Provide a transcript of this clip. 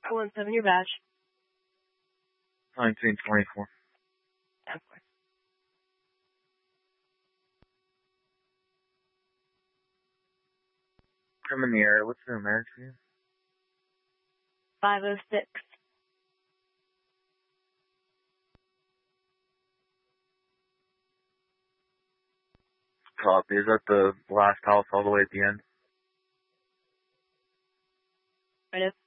417, your badge. 1924. Of course. I'm in the area. What's the emergency? 506. Copy. Is that the last house all the way at the end? Right up.